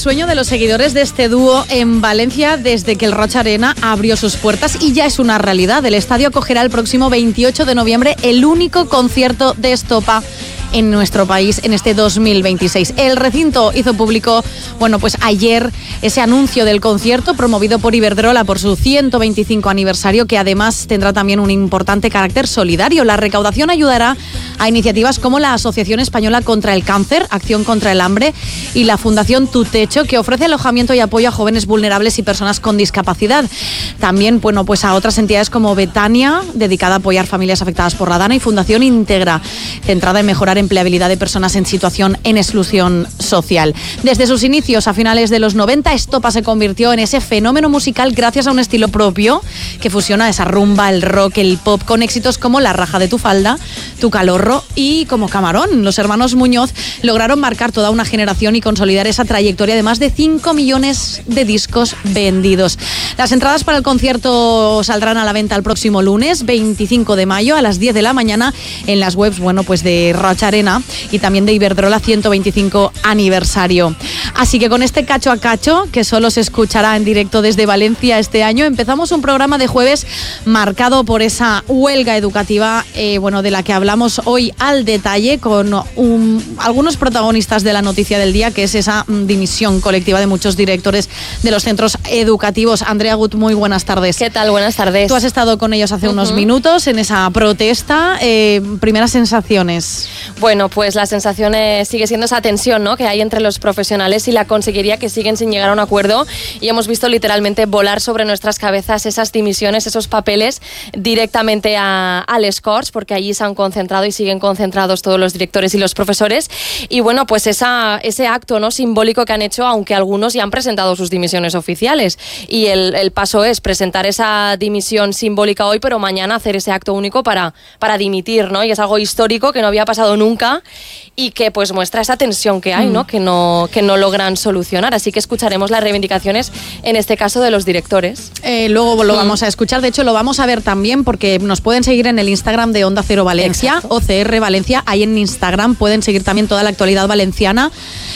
sueño de los seguidores de este dúo en Valencia desde que el Roig Arena abrió sus puertas y ya es una realidad. El estadio acogerá el próximo 28 de noviembre el único concierto de Estopa en nuestro país en este 2026. El recinto hizo público, pues ayer ese anuncio del concierto promovido por Iberdrola por su 125 aniversario, que además tendrá también un importante carácter solidario. La recaudación ayudará a iniciativas como la Asociación Española contra el Cáncer, Acción contra el Hambre y la Fundación Tu Techo, que ofrece alojamiento y apoyo a jóvenes vulnerables y personas con discapacidad. También, pues a otras entidades como Betania, dedicada a apoyar familias afectadas por la DANA, y Fundación Integra, centrada en mejorar empleabilidad de personas en situación en exclusión social. Desde sus inicios a finales de los 90, Estopa se convirtió en ese fenómeno musical gracias a un estilo propio que fusiona esa rumba, el rock, el pop, con éxitos como La raja de tu falda, Tu calorro y como Camarón. Los hermanos Muñoz lograron marcar toda una generación y consolidar esa trayectoria de más de 5 millones de discos vendidos. Las entradas para el concierto saldrán a la venta el próximo lunes 25 de mayo a las 10 de la mañana en las webs de Roig Arena y también de Iberdrola 125 aniversario. Así que con este cacho a cacho, que solo se escuchará en directo desde Valencia este año, empezamos un programa de jueves marcado por esa huelga educativa, de la que hablamos hoy al detalle con algunos protagonistas de la noticia del día, que es esa dimisión colectiva de muchos directores de los centros educativos. Andrea Gut, muy buenas tardes. ¿Qué tal? Buenas tardes. Tú has estado con ellos hace unos minutos en esa protesta. Primeras sensaciones. Bueno, pues la sensación sigue siendo esa tensión, ¿no?, que hay entre los profesionales y la consellería, que siguen sin llegar a un acuerdo, y hemos visto literalmente volar sobre nuestras cabezas esas dimisiones, esos papeles directamente a les Corts, porque allí se han concentrado y siguen concentrados todos los directores y los profesores. Y pues ese acto, ¿no?, simbólico que han hecho, aunque algunos ya han presentado sus dimisiones oficiales, y el paso es presentar esa dimisión simbólica hoy, pero mañana hacer ese acto único para dimitir, ¿no? Y es algo histórico que no había pasado nunca y que pues muestra esa tensión que hay, ¿no? Que no logran solucionar. Así que escucharemos las reivindicaciones, en este caso, de los directores. Luego lo vamos a escuchar. De hecho, lo vamos a ver también porque nos pueden seguir en el Instagram de Onda Cero Valencia, exacto, OCR Valencia. Ahí en Instagram pueden seguir también toda la actualidad valenciana,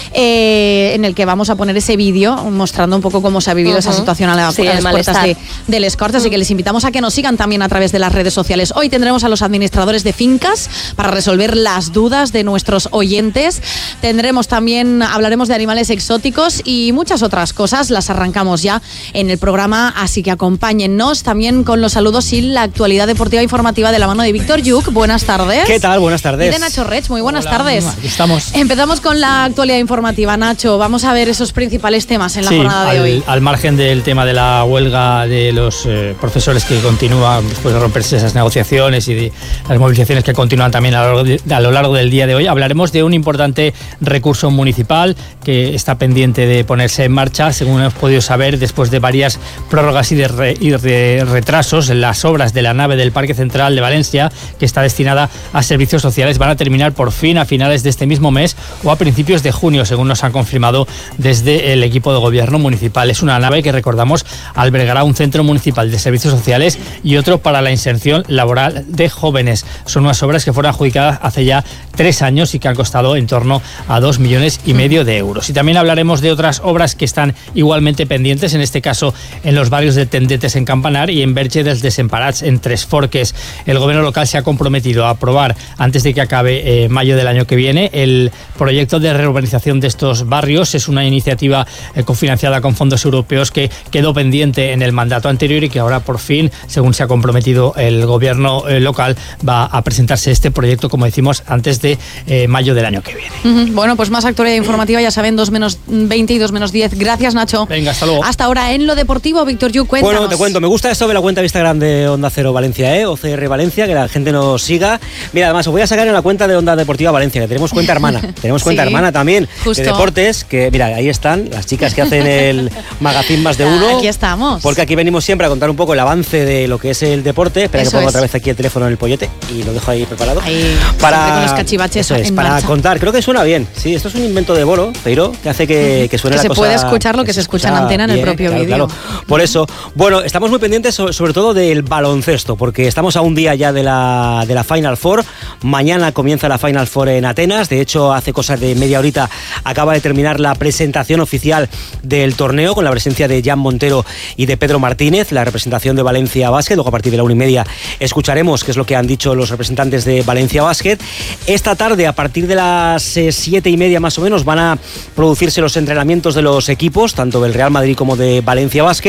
en el que vamos a poner ese vídeo mostrando un poco cómo se ha vivido esa situación a las puertas de les Corts. Así que les invitamos a que nos sigan también a través de las redes sociales. Hoy tendremos a los administradores de fincas para resolver las dudas de nuestros oyentes. Hablaremos de animales exóticos y muchas otras cosas. Las arrancamos ya en el programa, así que acompáñennos también con los saludos y la actualidad deportiva informativa de la mano de Víctor Yuk. Buenas tardes. ¿Qué tal? Buenas tardes. Y de Nacho Reig. Muy buenas tardes. Aquí estamos. Empezamos con la actualidad informativa. Nacho, vamos a ver esos principales temas en la jornada de hoy. Al margen del tema de la huelga de los profesores, que continúa después de romperse esas negociaciones, y de las movilizaciones que continúan también a lo largo del día de hoy, hablaremos de un importante recurso municipal que está pendiente de ponerse en marcha. Según hemos podido saber, después de varias prórrogas y de retrasos, las obras de la nave del Parque Central de Valencia, que está destinada a servicios sociales, van a terminar por fin a finales de este mismo mes o a principios de junio, según nos han confirmado desde el equipo de gobierno municipal. Es una nave que, recordamos, albergará un centro municipal de servicios sociales y otro para la inserción laboral de jóvenes. Son unas obras que fueron adjudicadas hace ya 3 años y que han costado en torno a 2,5 millones de euros. Y también hablaremos de otras obras que están igualmente pendientes, en este caso en los barrios de Tendetes en Campanar y en Verge dels Desemparats en Tres Forques. El gobierno local se ha comprometido a aprobar, antes de que acabe mayo del año que viene, el proyecto de reurbanización de estos barrios. Es una iniciativa cofinanciada con fondos europeos que quedó pendiente en el mandato anterior y que ahora, por fin, según se ha comprometido el gobierno local, va a presentarse este proyecto, como decimos, antes de mayo del año que viene. Bueno, pues más actualidad informativa, ya saben, 2-20 y 2-10. Gracias, Nacho. Venga, hasta luego. Hasta ahora en lo deportivo, Víctor Yuk, cuéntanos. Bueno, te cuento, me gusta esto de la cuenta de Instagram de Onda Cero Valencia, OCR Valencia, que la gente nos siga. Mira, además os voy a sacar en la cuenta de Onda Deportiva Valencia, que tenemos cuenta hermana. Tenemos cuenta hermana también, justo, de deportes, que mira, ahí están las chicas que hacen el magazine Más de Uno. Aquí estamos. Porque aquí venimos siempre a contar un poco el avance de lo que es el deporte. Espera que ponga otra vez aquí el teléfono en el pollete y lo dejo ahí preparado. Ahí, para con los cachivaches eso es, en para marcha. contar. Creo que suena bien. Sí, esto es un invento de Boro, pero que hace que suene la cosa. Que se puede escuchar lo que se escucha en antena en el propio vídeo. Claro. Por eso, bueno, estamos muy pendientes sobre todo del baloncesto, porque estamos a un día ya de la Final Four. Mañana comienza la Final Four en Atenas. De hecho, hace cosas de media horita acaba de terminar la presentación oficial del torneo con la presencia de Jan Montero y de Pedro Martínez, la representación de Valencia Basket. Luego a partir de la 1:30 escucharemos qué es lo que han dicho los representantes de Valencia Basket. Esta tarde, a partir de las 7:30 más o menos, van a producirse los entrenamientos de los equipos, tanto del Real Madrid como de Valencia Basket.